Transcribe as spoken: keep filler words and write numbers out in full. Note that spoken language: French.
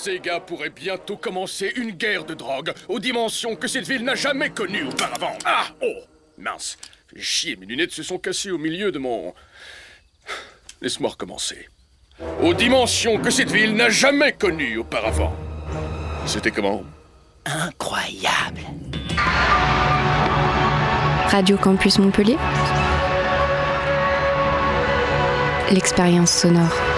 Sega pourrait bientôt commencer une guerre de drogue aux dimensions que cette ville n'a jamais connues auparavant. Ah, oh, mince. Fais chier, mes lunettes se sont cassées au milieu de mon... Laisse-moi recommencer. Aux dimensions que cette ville n'a jamais connues auparavant. C'était comment? Incroyable. Radio Campus Montpellier. L'expérience sonore.